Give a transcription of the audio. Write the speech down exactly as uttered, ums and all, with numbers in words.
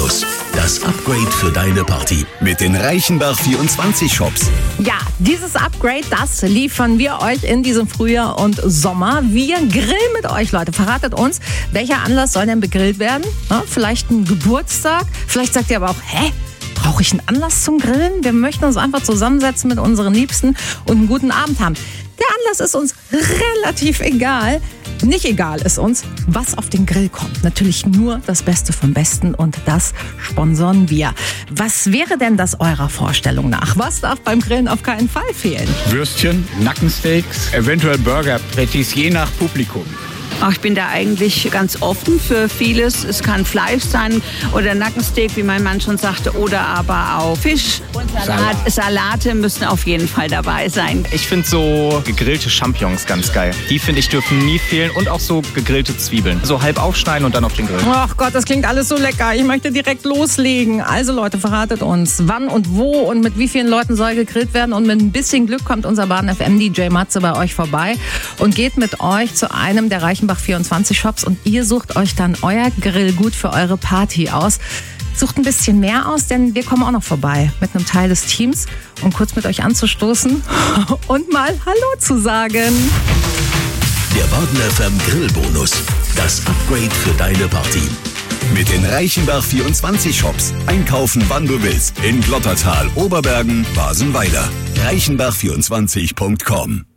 Grillbonus. Das Upgrade für deine Party mit den Reichenbach vierundzwanzig Shops. Ja, dieses Upgrade, das liefern wir euch in diesem Frühjahr und Sommer. Wir grillen mit euch, Leute. Verratet uns, welcher Anlass soll denn begrillt werden? Ja, vielleicht ein Geburtstag? Vielleicht sagt ihr aber auch, hä? Brauche ich einen Anlass zum Grillen? Wir möchten uns einfach zusammensetzen mit unseren Liebsten und einen guten Abend haben. Der Anlass ist uns relativ egal. Nicht egal ist uns, was auf den Grill kommt. Natürlich nur das Beste vom Besten und das sponsern wir. Was wäre denn das eurer Vorstellung nach? Was darf beim Grillen auf keinen Fall fehlen? Würstchen, Nackensteaks, eventuell Burger, Patties, je nach Publikum. Ach, ich bin da eigentlich ganz offen für vieles. Es kann Fleisch sein oder Nackensteak, wie mein Mann schon sagte, oder aber auch Fisch. Und Salat. Salate müssen auf jeden Fall dabei sein. Ich finde so gegrillte Champignons ganz geil. Die, finde ich, dürfen nie fehlen. Und auch so gegrillte Zwiebeln. So halb aufschneiden und dann auf den Grill. Ach Gott, das klingt alles so lecker. Ich möchte direkt loslegen. Also Leute, verratet uns, wann und wo und mit wie vielen Leuten soll gegrillt werden. Und mit ein bisschen Glück kommt unser Baden F M D J Matze bei euch vorbei und geht mit euch zu einem der Reichenbach vierundzwanzig Shops und ihr sucht euch dann euer Grillgut für eure Party aus. Sucht ein bisschen mehr aus, denn wir kommen auch noch vorbei mit einem Teil des Teams, um kurz mit euch anzustoßen und mal Hallo zu sagen. Der Baden F M Grillbonus. Das Upgrade für deine Party. Mit den Reichenbach vierundzwanzig Shops. Einkaufen, wann du willst. In Glottertal, Oberbergen, Basenweiler. reichenbach vierundzwanzig punkt com